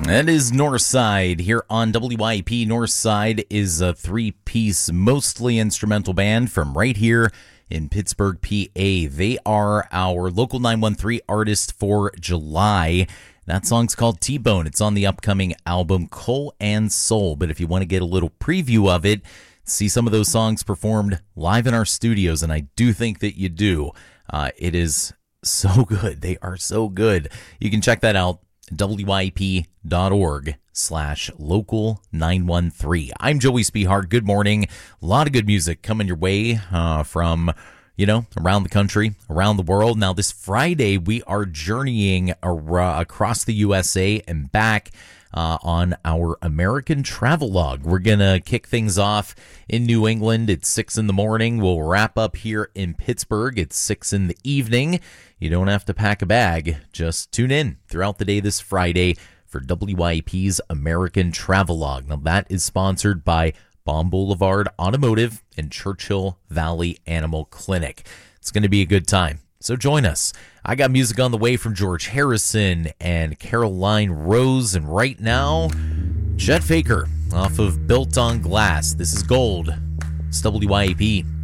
That is Northside here on WYP. Northside is a three-piece, mostly instrumental band from right here in Pittsburgh, PA. They are our local 913 artist for July. That song's called T-Bone. It's on the upcoming album Coal and Soul. But if you want to get a little preview of it, see some of those songs performed live in our studios, and I do think that you do. It is so good. They are so good. You can check that out. WYP.org/local913. I'm Joey Spehart. Good morning. A lot of good music coming your way from, around the country, around the world. Now, this Friday, we are journeying across the USA and back on our American Travelogue. We're going to kick things off in New England at 6 in the morning. We'll wrap up here in Pittsburgh at 6 in the evening. You don't have to pack a bag. Just tune in throughout the day this Friday for WYP's American Travelogue. Now, that is sponsored by Baum Boulevard Automotive and Churchill Valley Animal Clinic. It's going to be a good time, so join us. I got music on the way from George Harrison and Caroline Rose, and right now, Chet Faker off of Built on Glass. This is Gold. It's WYP.